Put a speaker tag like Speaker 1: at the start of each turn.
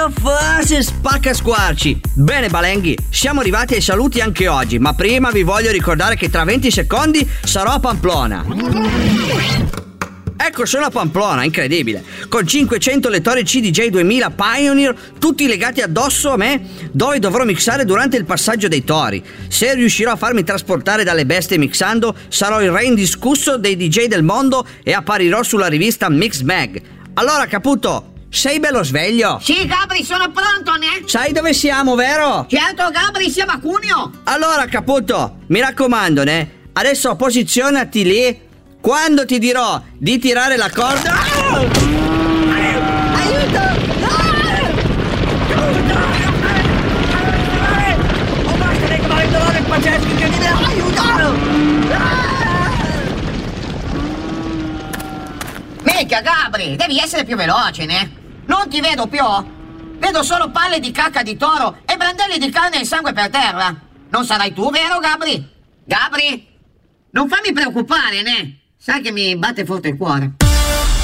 Speaker 1: fase spacca squarci. Bene Balenghi, siamo arrivati ai saluti anche oggi, ma prima vi voglio ricordare che tra 20 secondi sarò a Pamplona. Ecco, sono a Pamplona, incredibile, con 500 lettori CDJ 2000 Pioneer, tutti legati addosso a me, dove dovrò mixare durante il passaggio dei tori. Se riuscirò a farmi trasportare dalle bestie mixando, sarò il re indiscusso dei DJ del mondo e apparirò sulla rivista Mix Mag. Allora, Caputo, sei bello sveglio?
Speaker 2: Sì, Gabri, sono pronto, ne?
Speaker 1: Sai dove siamo, vero?
Speaker 2: Certo, Gabri, siamo a Cuneo.
Speaker 1: Allora, Caputo, mi raccomando, ne? Adesso posizionati lì. Quando ti dirò di tirare la corda...
Speaker 2: Aiuto!
Speaker 1: Oh, basta, che va il dolore pazzesco, incredibile! Aiuto!
Speaker 2: Minchia, Gabri, devi essere più veloce, ne? Non ti vedo più. Vedo solo palle di cacca di toro e brandelli di carne e sangue per terra. Non sarai tu, vero, Gabri? Gabri? Non fammi preoccupare, ne? Sai che mi batte forte il cuore.